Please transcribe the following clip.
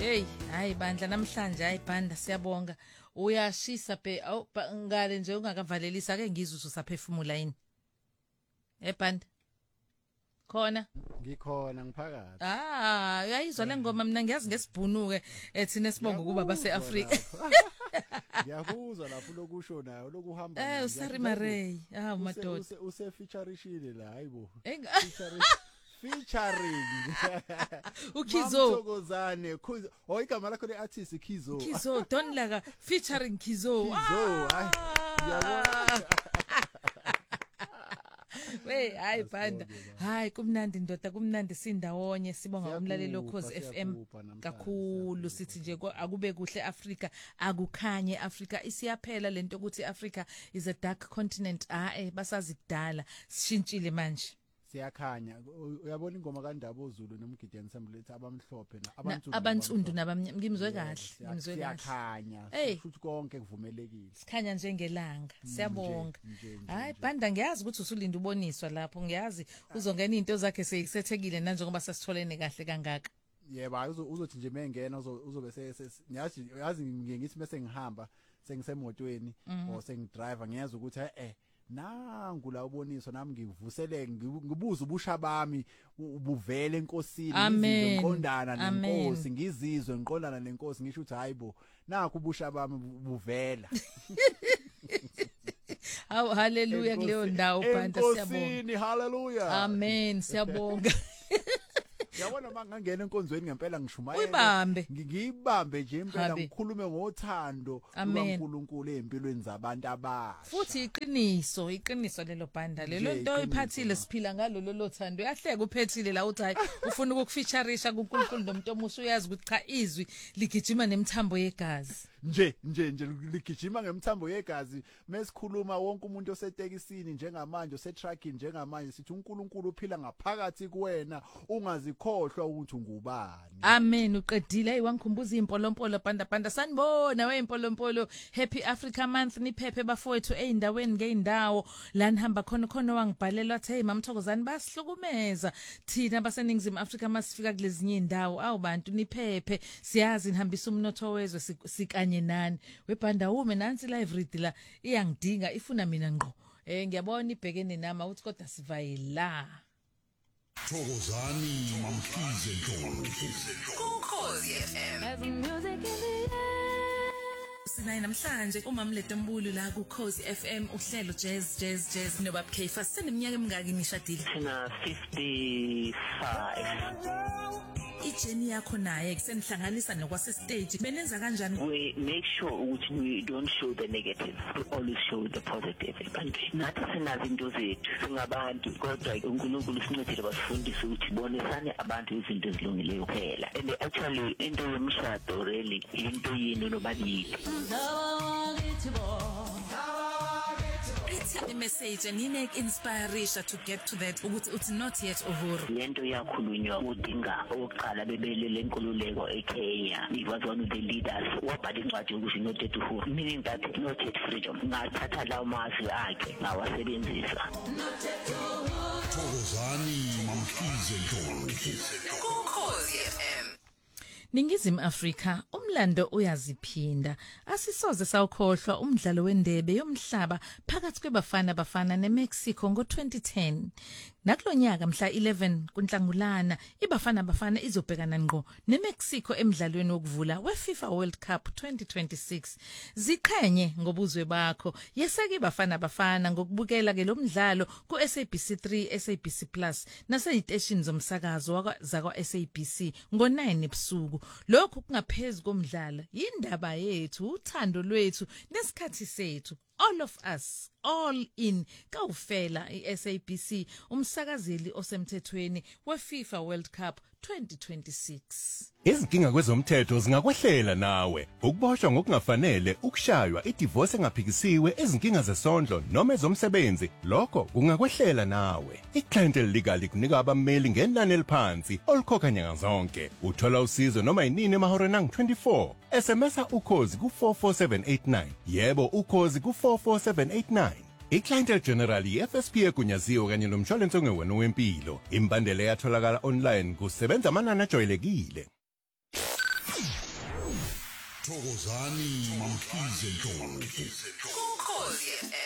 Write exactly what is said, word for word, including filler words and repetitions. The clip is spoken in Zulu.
Hey, hayi bandla namhlanje hayi banda siyabonga. Uyashisa phe awu ngale nje ungakavalelisa ake ngizwe usaphefumula yini. Eh banda. Khona? Ngikhona ngiphakathi. Ah, uyayizwa le ngoma mina ngiyazi ngesibhunuke ethina sibonga kuba base Africa. Ngiyakuzwa lapho lokusho nayo lokuhamba. Eh usari Marey. Ah madoda. Use featurishile la hayibo. Featuring uKizo Mthokozane oh igama lakho le artist Kizo Kizo don't like featuring Kizo Kizo hayi yabona we hayi banda hayi kumnandi ndoda kumnandi sindawonye sibonga umlaleli Ukhozi F M kakhulu sithi nje akube kuhle Africa akukhanye Africa isiyaphela lento ukuthi Africa is a dark continent ah eh basazi kudala sishintshile manje siyakhanya uyabona ingoma kaNdaba Zulu nomgidi ensemble lethi abamhlophe nabantu abansundu nabamnyama ngimzwe kahle ngimzwe kahle siyakhanya futhi konke kuvumelekile sikhanya njengelanga siyabonga hayi banda ngiyazi ukuthi usulinda uboniswa lapho ngiyazi uzongena into zakhe seyisethekile nanje ngoba sasitholene kahle kangaka yebo uzothi nje mengena uzobe ngiyazi yazi ngithi bese ngihamba sengisemotweni or sengidriver ngiyazi ukuthi eh nangu la uboniswa nami ngivusele ngibuza ubusha bami ubuvele enkosini ngiqondana nenkosi ngizizwe ngiqondana nenkosi ngisho ukuthi hayibo nakho ubusha bami buvela aw haleluya kuleyo ndawo banda siyabonga enkosini haleluya amen siyabonga yabona mangangena enkonzweni ngempela ngishumayela uyibambe ngiyibambe nje impela ngikhulume ngothando lukaNkulunkulu empilweni zabantu abathi futhi iqiniso iqiniso lelo banda lelo nto iphathile siphila ngalo lolo thando uyahleka uphethile la uthi hayi ufuna ukufeatureisha kuNkulunkulu nomuntu omusha uyazi ukuthi cha izwi ligijima nemthambo yegazi nje nje nje ligijima ngemthambo yegazi mesikhuluma wonke umuntu osetekisini njengamanje osetrucking njengamanje sithi uNkulunkulu uphila ngaphakathi kuwena ungazikhohlwa ukuthi ungubani amen uqedile hey wangikhumbuza impolompolo banda banda sanibona weimpolompolo happy Africa month niphephe bafowethu eindaweni ngeindawo la nihamba khona khona wangibhalela wathi hey mamthokozani basihlukumeza thina baseningizimu Africa masifika kulezinye indawo awu bantu niphephe siyazi nihambisa umnotho wezwe sikanye nani webhanda ume nansi live read la iyangidinga ifuna mina ngqo eh ngiyabona ibhekene nama uthi kodwa sivayela Thokozani mamkhize Ndlovu Ukhozi F M Sinayi namhlanje umamleto Mbulu la ku Ukhozi F M uhlelo jazz jazz jazz nobab K fast seneminyaka emingaki nishadile sina fifty-five ijeni yakho naye kusenihlanganisa nokwase stage benenza kanjani we make sure ukuthi we don't show the negative we always show the positive ebantwini nathi sinazi into zethu singabantu kodwa uNkulunkulu sincedile basifundisa ukuthi bonisane abantu izinto ezilungileyo kuphela and actually into yomshado really into yini nobabili the message and you inspiration to get to that ukuthi it's not yet over lento yakhulunywa udinga oqala bebelele enkululeko eKenya it was one of the leaders wabhala incwadi ukuthi not yet over meaning that not yet freedom ngathatha lawo mazwi akhe ngawasebenzisa Thokozani mamkhize Ndlovu Ukhozi F M Ningizimu Afrika umlando uyaziphinda asisoze sawukhohlwa umdlalo wendebe yomhlaba phakathi kwebafana bafana neMexico ngo twenty ten nakulonyaka mhla eleven kuNhlangulana ibafana bafana izobhekana ngqo neMexico emidlalweni wokuvula weFIFA World Cup twenty twenty-six ziqhenye ngobuzwe bakho yeseke ibafana bafana ngokubukela ke lo mdlalo ku S A B C three S A B C Plus naseziteshini zomsakazo zakwa S A B C ngo nine ebusuku lokho kungaphezulu komdlalo indaba yethu uthando lwethu nesikhathi sethu all of us all in kawufela iS A B C umsakazeli osemthethweni weFIFA World Cup twenty twenty-six Izinkinga kwezomthetho zingakwehlela nawe ukuboshwa ngokungafanele ukushaywa idivorce engaphikisiwe ezinkinga zesondlo noma ezomsebenzi lokho kungakwehlela nawe iClientele Legal kunika abameli ngenani eliphansi olikhokha nyanga zonke uthola usizo noma yinini emahoreni angu twenty-four S M S ukhozi ku four four seven eight nine yebo ukhozi ku four four seven eight nine iClientele General F S P egunyaziwe kanye nomshwalense ongewena wempilo imbandela yatholakala online kusebenza amanani ajwayelekile Thokozani Mkhize Ndlovu. Ukhozi F M.